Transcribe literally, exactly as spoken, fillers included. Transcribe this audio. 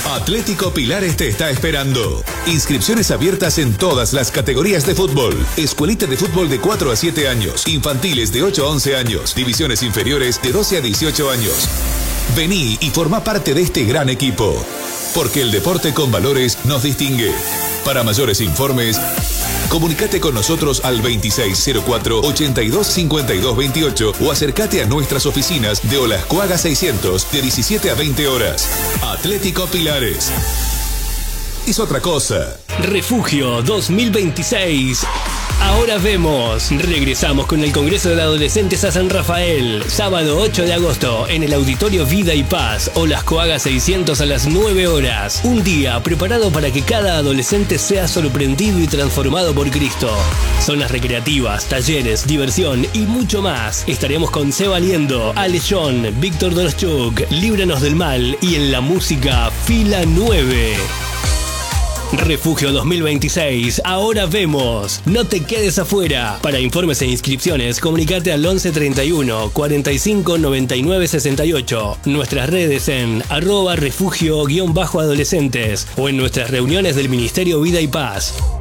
Atlético Pilares te está esperando. Inscripciones abiertas en todas las categorías de fútbol. Escuelita de fútbol de cuatro a siete años. Infantiles de ocho a once años. Divisiones inferiores de doce a dieciocho años. Vení y forma parte de este gran equipo. Porque el deporte con valores nos distingue. Para mayores informes, comunicate con nosotros al veintiséis cero cuatro, ochenta y dos cincuenta y dos veintiocho o acércate a nuestras oficinas de Olascoaga seiscientos de diecisiete a veinte horas. Atlético Pilares. Es otra cosa. Refugio dos mil veintiséis. Ahora vemos. Regresamos con el Congreso de Adolescentes a San Rafael. Sábado ocho de agosto en el Auditorio Vida y Paz. Olascoaga seiscientos a las nueve horas. Un día preparado para que cada adolescente sea sorprendido y transformado por Cristo. Zonas recreativas, talleres, diversión y mucho más. Estaremos con Seba Liendo, Ale John, Víctor Doroschuk, Líbranos del Mal y en la música Fila nueve. Refugio dos mil veintiséis, ahora vemos. No te quedes afuera. Para informes e inscripciones, comunicate al once treinta y uno, cuarenta y cinco, noventa y nueve, sesenta y ocho. Nuestras redes en arroba refugio-adolescentes o en nuestras reuniones del Ministerio Vida y Paz.